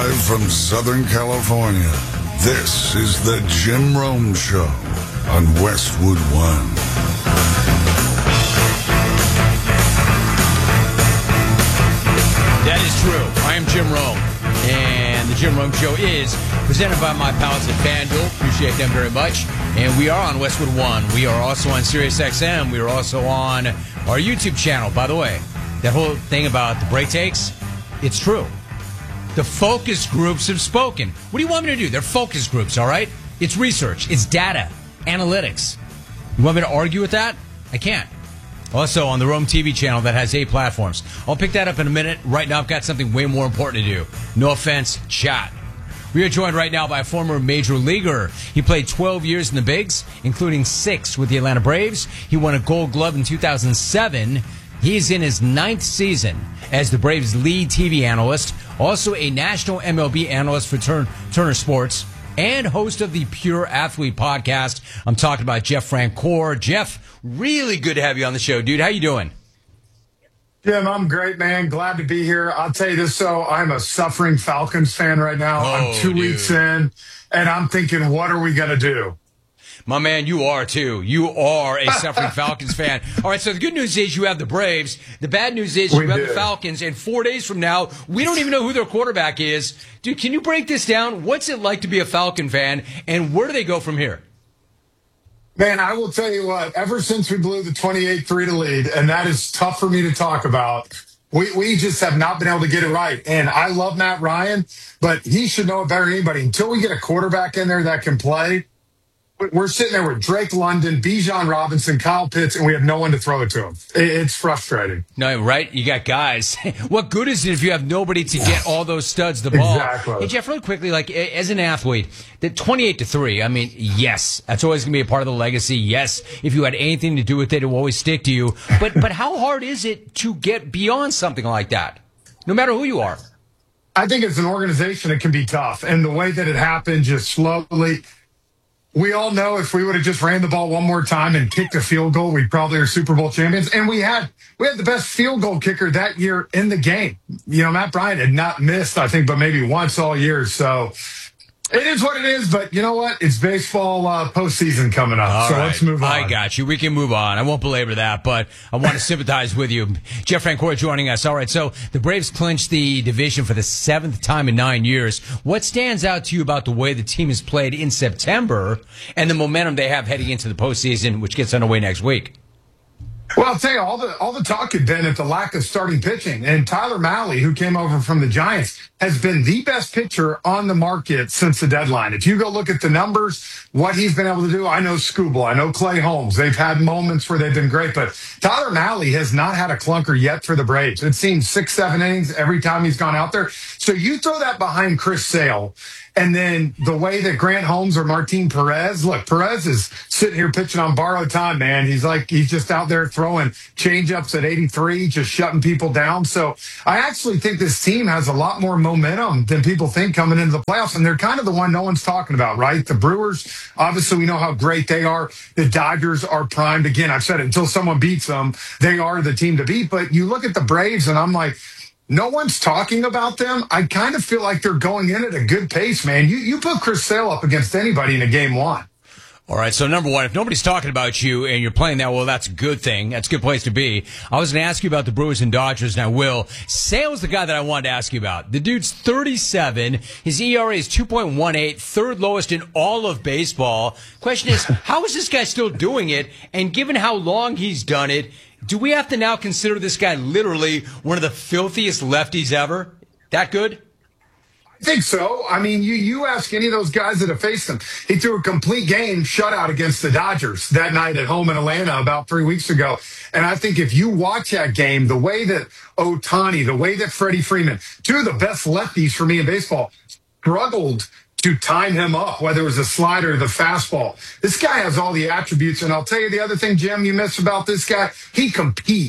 Live from Southern California, this is the Jim Rome Show on Westwood One. That is true. I am Jim Rome, and the Jim Rome Show is presented by my pals at FanDuel. Appreciate them very much. And we are on Westwood One. We are also on SiriusXM. We are also on our YouTube channel. By the way, that whole thing about the break takes, it's true. The focus groups have spoken. What do you want me to do? They're focus groups, all right? It's research. It's data. Analytics. You want me to argue with that? I can't. Also on the Rome TV channel that has 8 platforms. I'll pick that up in a minute. Right now I've got something way more important to do. No offense, chat. We are joined right now by a former major leaguer. He played 12 years in the Bigs, including 6 with the Atlanta Braves. He won a Gold Glove in 2007. He's in his 9th season as the Braves' lead TV analyst, also a national MLB analyst for Turner Sports, and host of the Pure Athlete podcast. I'm talking about Jeff Francoeur. Jeff, really good to have you on the show, dude. How you doing? Jim, I'm great, man. Glad to be here. I'll tell you this, so I'm a suffering Falcons fan right now. I'm 2 weeks in, and I'm thinking, what are we going to do? My man, you are too. You are a suffering Falcons fan. All right, so the good news is you have the Braves. The bad news is you have the Falcons. And 4 days from now, we don't even know who their quarterback is. Dude, can you break this down? What's it like to be a Falcon fan, and where do they go from here? Man, I will tell you what, ever since we blew the 28-3 lead, and that is tough for me to talk about, we just have not been able to get it right. And I love Matt Ryan, but he should know it better than anybody. Until we get a quarterback in there that can play, we're sitting there with Drake London, Bijan Robinson, Kyle Pitts, and we have no one to throw it to him. It's frustrating. No, right? You got guys. What good is it if you have nobody to get all those studs the ball? Exactly. Hey, Jeff, really quickly, like as an athlete, the 28-3, I mean, yes, that's always going to be a part of the legacy. Yes, if you had anything to do with it, it will always stick to you. But how hard is it to get beyond something like that, no matter who you are? I think as an organization, it can be tough. And the way that it happened, just slowly. We all know if we would have just ran the ball one more time and kicked a field goal, we probably are Super Bowl champions. And we had the best field goal kicker that year in the game. You know, Matt Bryant had not missed, I think, but maybe once all year. So it is what it is. But you know what? It's baseball postseason coming up. All so right. let's move on. I got you. We can move on. I won't belabor that, but I want to sympathize with you. Jeff Francoeur joining us. All right. So the Braves clinched the division for the 7th time in 9 years. What stands out to you about the way the team has played in September and the momentum they have heading into the postseason, which gets underway next week? Well, I'll tell you, all the talk had been at the lack of starting pitching. And Tyler Mahle, who came over from the Giants, has been the best pitcher on the market since the deadline. If you go look at the numbers, what he's been able to do, I know Skubal, I know Clay Holmes. They've had moments where they've been great, but Tyler Mahle has not had a clunker yet for the Braves. It seems 6-7 innings every time he's gone out there. So you throw that behind Chris Sale. And then the way that Grant Holmes or Martin Perez, look, Perez is sitting here pitching on borrowed time, man. He's just out there throwing changeups at 83, just shutting people down. So I actually think this team has a lot more momentum than people think coming into the playoffs. And they're kind of the one no one's talking about, right? The Brewers, obviously we know how great they are. The Dodgers are primed. Again, I've said it, until someone beats them, they are the team to beat. But you look at the Braves and I'm like, no one's talking about them. I kind of feel like they're going in at a good pace, man. You put Chris Sale up against anybody in a game one. All right, so number one, if nobody's talking about you and you're playing that well, that's a good thing. That's a good place to be. I was going to ask you about the Brewers and Dodgers, and I will. Sale's the guy that I wanted to ask you about. The dude's 37. His ERA is 2.18, third lowest in all of baseball. Question is, how is this guy still doing it? And given how long he's done it, do we have to now consider this guy literally one of the filthiest lefties ever? That good? I think so. I mean, you ask any of those guys that have faced him. He threw a complete game shutout against the Dodgers that night at home in Atlanta about 3 weeks ago. And I think if you watch that game, the way that Ohtani, the way that Freddie Freeman, two of the best lefties for me in baseball, struggled to time him up, whether it was a slider or the fastball. This guy has all the attributes. And I'll tell you the other thing, Jim, you missed about this guy. He competes.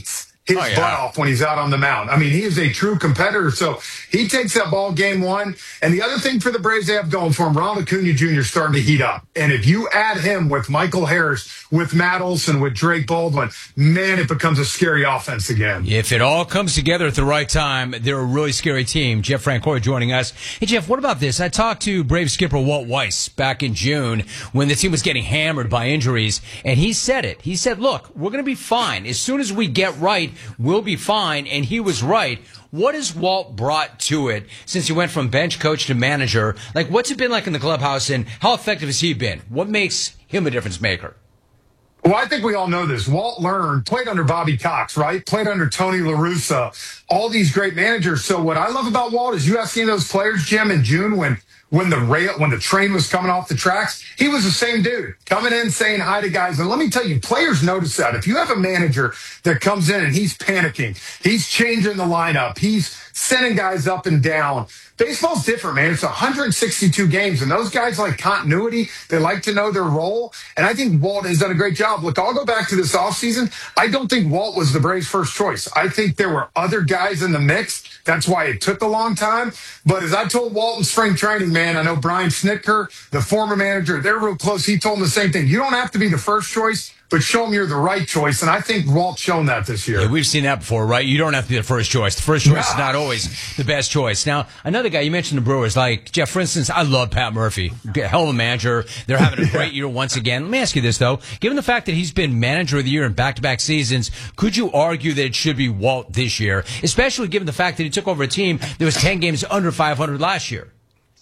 his Oh, yeah. butt off when he's out on the mound. I mean, he is a true competitor. So he takes that ball game one. And the other thing for the Braves they have going for him, Ronald Acuna Jr. is starting to heat up. And if you add him with Michael Harris, with Matt Olson, with Drake Baldwin, man, it becomes a scary offense again. If it all comes together at the right time, they're a really scary team. Jeff Francoeur joining us. Hey, Jeff, what about this? I talked to Brave skipper Walt Weiss back in June when the team was getting hammered by injuries, and he said it. He said, look, we're going to be fine. As soon as we get right, we'll be fine, and he was right. What has Walt brought to it since he went from bench coach to manager? Like, what's it been like in the clubhouse, and how effective has he been? What makes him a difference maker? Well, I think we all know this. Walt played under Bobby Cox, right? Played under Tony La Russa, all these great managers. So what I love about Walt is you have seen those players, Jim, in June when the train was coming off the tracks, he was the same dude coming in saying hi to guys. And let me tell you, players notice that. If you have a manager that comes in and he's panicking, he's changing the lineup, he's sending guys up and down. Baseball's different, man. It's 162 games, and those guys like continuity. They like to know their role, and I think Walt has done a great job. Look, I'll go back to this offseason. I don't think Walt was the Braves' first choice. I think there were other guys in the mix. That's why it took a long time. But as I told Walt in spring training, man, I know Brian Snitker, the former manager, they're real close. He told him the same thing. You don't have to be the first choice, but show them you're the right choice. And I think Walt's shown that this year. Yeah, we've seen that before, right? You don't have to be the first choice. The first choice is not always the best choice. Now, another guy, you mentioned the Brewers, like, Jeff, for instance, I love Pat Murphy. Hell of a manager. They're having a great year once again. Let me ask you this, though. Given the fact that he's been manager of the year in back-to-back seasons, could you argue that it should be Walt this year, especially given the fact that he took over a team that was 10 games under 500 last year?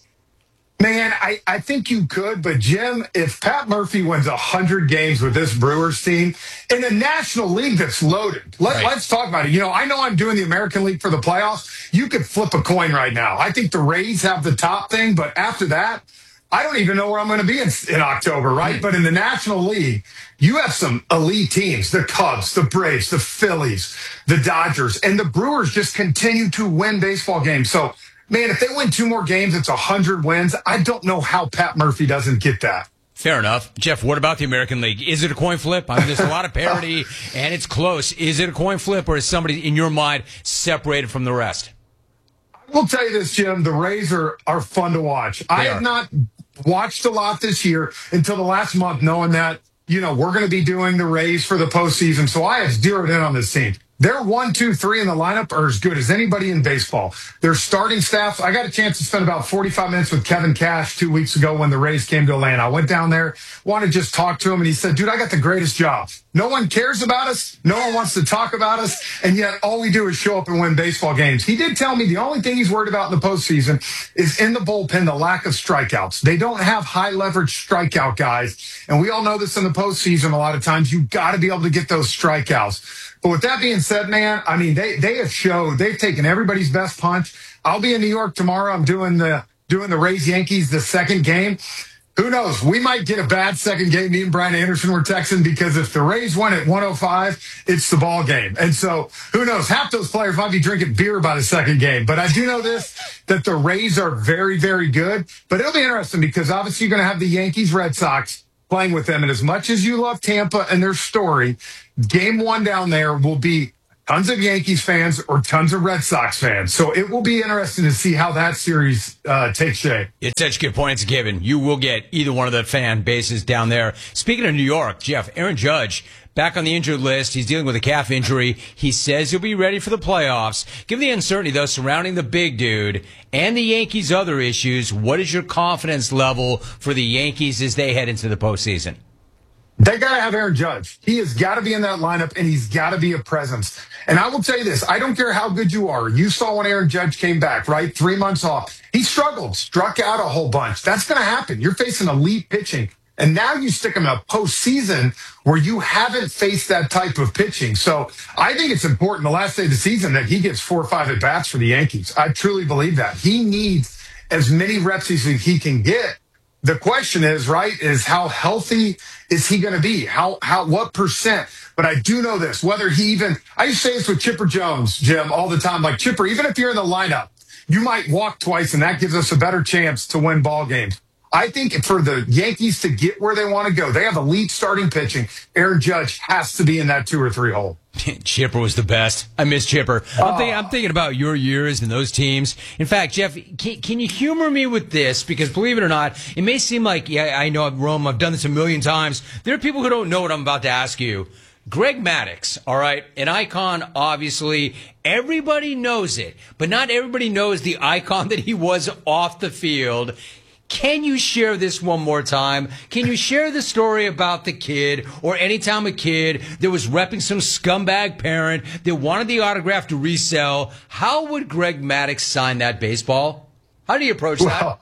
Man, I think you could, but Jim, if Pat Murphy wins 100 games with this Brewers team in a National League that's loaded, let's talk about it. You know I'm doing the American League for the playoffs. You could flip a coin right now. I think the Rays have the top thing, but after that, I don't even know where I'm going to be in October, right? But in the National League, you have some elite teams, the Cubs, the Braves, the Phillies, the Dodgers, and the Brewers just continue to win baseball games. So, man, if they win 2 more games, it's 100 wins. I don't know how Pat Murphy doesn't get that. Fair enough. Jeff, what about the American League? Is it a coin flip? I mean, there's a lot of parity, and it's close. Is it a coin flip, or is somebody, in your mind, separated from the rest? I will tell you this, Jim. The Rays are fun to watch. I have not watched a lot this year until the last month, knowing that, we're going to be doing the Rays for the postseason. So I have zeroed in on this team. Their 1, 2, 3 in the lineup are as good as anybody in baseball. Their starting staffs, I got a chance to spend about 45 minutes with Kevin Cash 2 weeks ago when the Rays came to Atlanta. I went down there, wanted to just talk to him, and he said, dude, I got the greatest job. No one cares about us. No one wants to talk about us. And yet all we do is show up and win baseball games. He did tell me the only thing he's worried about in the postseason is in the bullpen, the lack of strikeouts. They don't have high leverage strikeout guys. And we all know this in the postseason. A lot of times you got to be able to get those strikeouts. But with that being said, man, I mean, they have showed they've taken everybody's best punch. I'll be in New York tomorrow. I'm doing the Rays Yankees, the second game. Who knows? We might get a bad second game. Me and Brian Anderson were texting because if the Rays win at 105, it's the ball game. And so who knows? Half those players might be drinking beer by the second game. But I do know this, that the Rays are very, very good. But it'll be interesting because obviously you're going to have the Yankees, Red Sox playing with them. And as much as you love Tampa and their story, game 1 down there will be tons of Yankees fans or tons of Red Sox fans. So it will be interesting to see how that series takes shape. It's such a good point. It's a given. You will get either one of the fan bases down there. Speaking of New York, Jeff, Aaron Judge, back on the injured list. He's dealing with a calf injury. He says he'll be ready for the playoffs. Given the uncertainty, though, surrounding the big dude and the Yankees' other issues, what is your confidence level for the Yankees as they head into the postseason? They got to have Aaron Judge. He has got to be in that lineup, and he's got to be a presence. And I will tell you this, I don't care how good you are. You saw when Aaron Judge came back, right? 3 months off. He struggled, struck out a whole bunch. That's going to happen. You're facing elite pitching. And now you stick him in a postseason where you haven't faced that type of pitching. So I think it's important the last day of the season that he gets 4 or 5 at-bats for the Yankees. I truly believe that. He needs as many reps as he can get. The question is, right, is how healthy is he going to be? What percent? But I do know this, whether he even, I used to say this with Chipper Jones, Jim, all the time. Like, Chipper, even if you're in the lineup, you might walk twice, and that gives us a better chance to win ball games. I think for the Yankees to get where they want to go, they have elite starting pitching. Aaron Judge has to be in that 2 or 3 hole. Chipper was the best. I miss Chipper. I'm thinking about your years and those teams. In fact, Jeff, can you humor me with this? Because believe it or not, it may seem like, yeah, I know, Rome, I've done this a million times. There are people who don't know what I'm about to ask you. Greg Maddux, all right, an icon, obviously. Everybody knows it, but not everybody knows the icon that he was off the field. Can you share this one more time? Can you share the story about the kid, or anytime a kid that was repping some scumbag parent that wanted the autograph to resell? How would Greg Maddux sign that baseball? How do you approach that?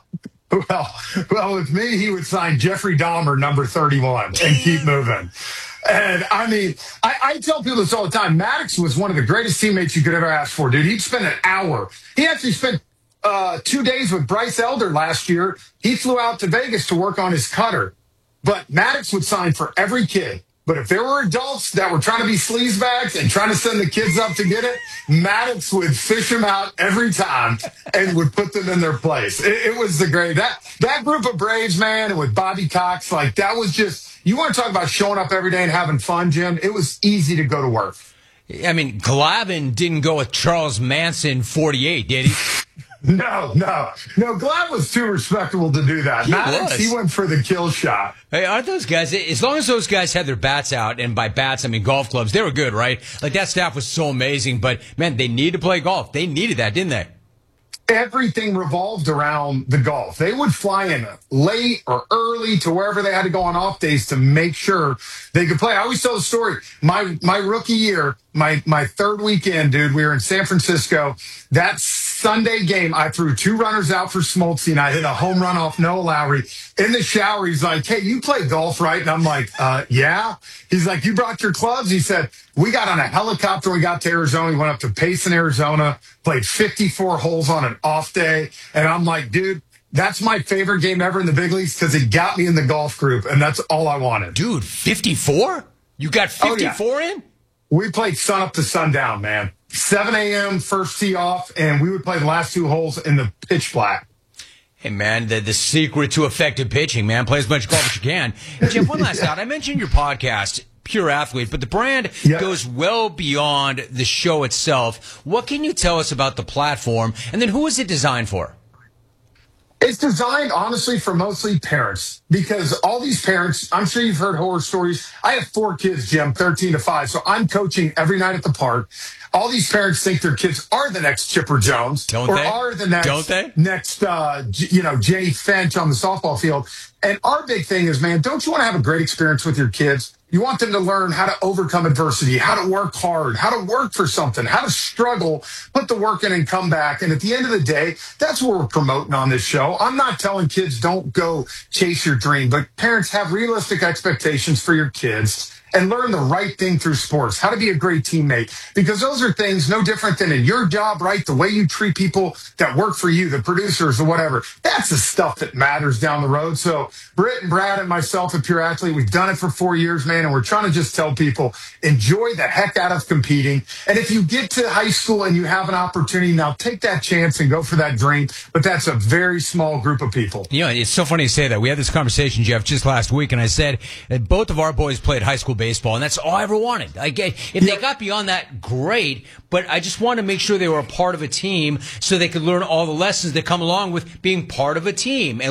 Well, with me, he would sign Jeffrey Dahmer, number 31, and keep moving. And I mean, I tell people this all the time. Maddux was one of the greatest teammates you could ever ask for, dude. He'd spend an hour. He actually spent 2 days with Bryce Elder last year. He flew out to Vegas to work on his cutter. But Maddux would sign for every kid. But if there were adults that were trying to be sleazebags and trying to send the kids up to get it, Maddux would fish them out every time and would put them in their place. It was the great. That group of Braves, man, and with Bobby Cox, like that was just, you want to talk about showing up every day and having fun, Jim? It was easy to go to work. I mean, Glavine didn't go with Charles Manson 48, did he? No. Glad was too respectable to do that. He went for the kill shot. Hey, aren't those guys, as long as those guys had their bats out, and by bats, I mean golf clubs, they were good, right? Like, that staff was so amazing, but, man, they needed to play golf. They needed that, didn't they? Everything revolved around the golf. They would fly in late or early to wherever they had to go on off days to make sure they could play. I always tell the story. My rookie year, my third weekend, dude, we were in San Francisco. That Sunday game, I threw 2 runners out for Smoltz, and I hit a home run off Noah Lowry. In the shower, he's like, "Hey, you play golf, right?" And I'm like, yeah. He's like, "You brought your clubs?" He said, "We got on a helicopter. We got to Arizona. We went up to Payson, Arizona, played 54 holes on an off day." And I'm like, dude, that's my favorite game ever in the big leagues because it got me in the golf group, and that's all I wanted. Dude, 54? You got 54 in? We played sun up to sundown, man. 7 a.m. first tee off, and we would play the last 2 holes in the pitch black. Hey, man, the secret to effective pitching, man, play as much golf as you can. Jeff, one last thought. I mentioned your podcast, Pure Athlete, but the brand goes well beyond the show itself. What can you tell us about the platform, and then who is it designed for? It's designed, honestly, for mostly parents, because all these parents, I'm sure you've heard horror stories. I have 4 kids, Jim, 13 to 5, so I'm coaching every night at the park. All these parents think their kids are the next Chipper Jones, are the next, Jay Finch on the softball field. And our big thing is, man, don't you want to have a great experience with your kids? You want them to learn how to overcome adversity, how to work hard, how to work for something, how to struggle, put the work in and come back. And at the end of the day, that's what we're promoting on this show. I'm not telling kids don't go chase your dream, but parents, have realistic expectations for your kids and learn the right thing through sports, how to be a great teammate, because those are things no different than in your job, right? The way you treat people that work for you, the producers or whatever. That's the stuff that matters down the road. So Britt and Brad and myself at Pure Athlete, we've done it for 4 years, man, and we're trying to just tell people, enjoy the heck out of competing. And if you get to high school and you have an opportunity, now take that chance and go for that dream. But that's a very small group of people. You know, it's so funny to say that. We had this conversation, Jeff, just last week, and I said that both of our boys played high school baseball, and that's all I ever wanted. If they got beyond that, great, but I just wanted to make sure they were a part of a team so they could learn all the lessons that come along with being part of a team. And